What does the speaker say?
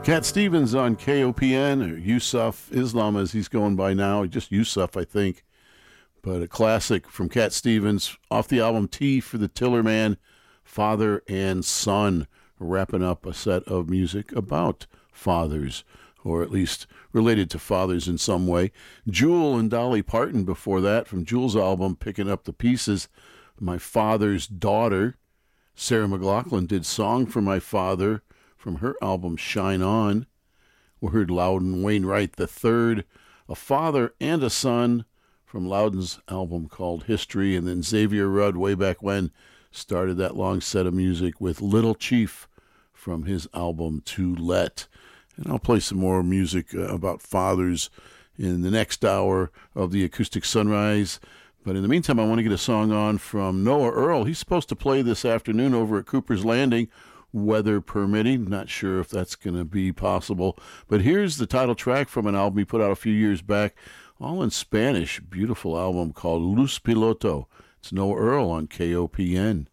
Cat Stevens on KOPN, or Yusuf Islam as he's going by now, just Yusuf, I think. But a classic from Cat Stevens off the album Tea for the Tillerman, Father and Son, wrapping up a set of music about fathers, or at least related to fathers in some way. Jewel and Dolly Parton before that, from Jewel's album Picking Up the Pieces, My Father's Daughter. Sarah McLachlan did Song for My Father from her album Shine On. We heard Loudon Wainwright III, A Father and a Son, from Loudon's album called History. And then Xavier Rudd, way back when, started that long set of music with Little Chief from his album To Let. And I'll play some more music about fathers in the next hour of the Acoustic Sunrise. But in the meantime, I want to get a song on from Noah Earl. He's supposed to play this afternoon over at Cooper's Landing, weather permitting. Not sure if that's going to be possible. But here's the title track from an album he put out a few years back, all in Spanish. Beautiful album called Luz Piloto. It's Noah Earl on KOPN.